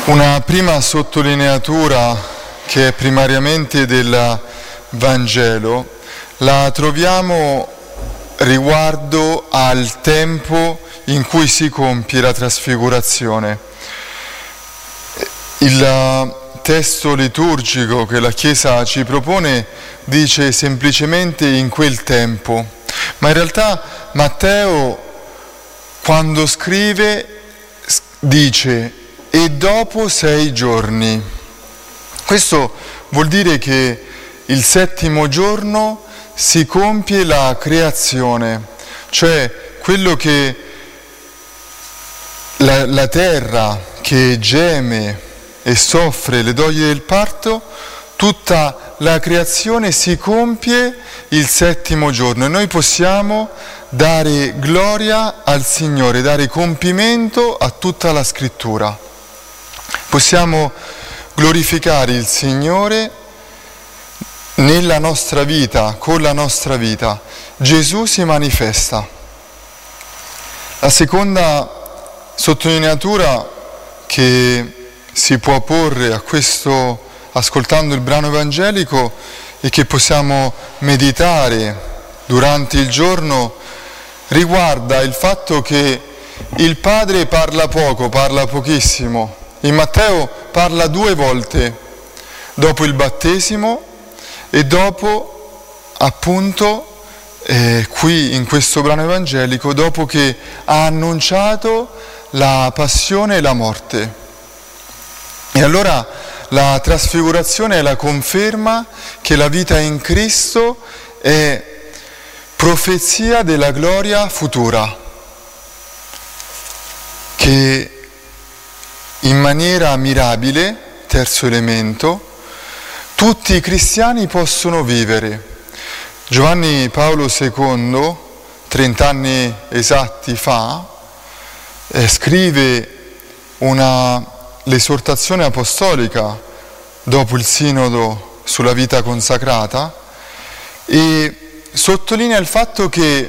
Una prima sottolineatura che è primariamente del Vangelo la troviamo riguardo al tempo in cui si compie la trasfigurazione. Il testo liturgico che la Chiesa ci propone dice semplicemente in quel tempo, ma in realtà Matteo, quando scrive, dice e dopo 6 giorni. Questo vuol dire che il 7° giorno si compie la creazione, cioè quello che la terra che geme e soffre le doglie del parto, tutta la creazione si compie il 7° giorno e noi possiamo dare gloria al Signore, dare compimento a tutta la Scrittura. Possiamo glorificare il Signore nella nostra vita, con la nostra vita. Gesù si manifesta. La seconda sottolineatura che si può porre a questo, ascoltando il brano evangelico, e che possiamo meditare durante il giorno, riguarda il fatto che il Padre parla poco, parla pochissimo. In Matteo parla 2 volte, dopo il battesimo e dopo, appunto, qui in questo brano evangelico, dopo che ha annunciato la passione e la morte. E allora la trasfigurazione è la conferma che la vita in Cristo è profezia della gloria futura, che in maniera mirabile, terzo elemento, tutti i cristiani possono vivere. Giovanni Paolo II, 30 anni esatti fa, scrive l'esortazione apostolica dopo il sinodo sulla vita consacrata e sottolinea il fatto che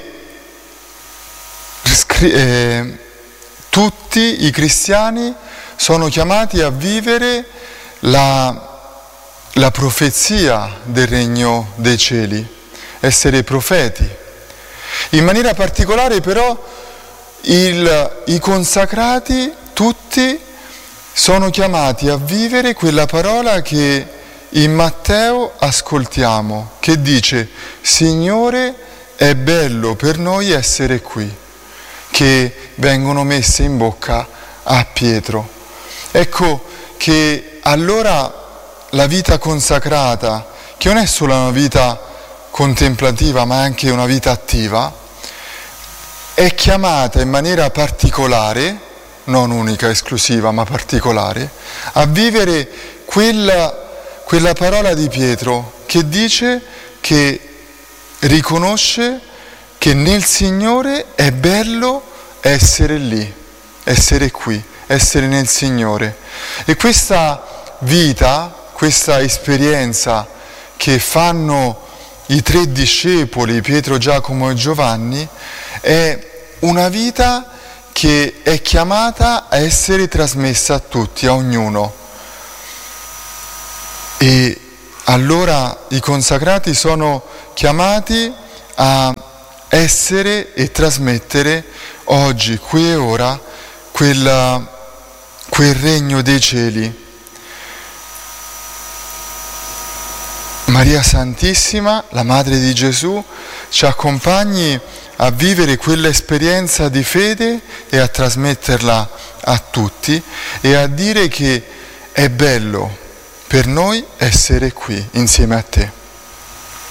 tutti i cristiani sono chiamati a vivere la profezia del regno dei cieli, essere profeti. In maniera particolare però i consacrati tutti sono chiamati a vivere quella parola che in Matteo ascoltiamo, che dice: Signore, è bello per noi essere qui, che vengono messe in bocca a Pietro. Ecco che allora la vita consacrata, che non è solo una vita contemplativa ma anche una vita attiva, è chiamata in maniera particolare, non unica, esclusiva, ma particolare, a vivere quella parola di Pietro che dice, che riconosce che nel Signore è bello essere lì, essere qui, essere nel Signore. E questa vita, questa esperienza che fanno i 3 discepoli, Pietro, Giacomo e Giovanni, è una vita che è chiamata a essere trasmessa a tutti, a ognuno. E allora i consacrati sono chiamati a essere e trasmettere oggi, qui e ora, quel regno dei cieli. Maria Santissima, la Madre di Gesù, ci accompagni a vivere quell'esperienza di fede e a trasmetterla a tutti e a dire che è bello per noi essere qui insieme a te.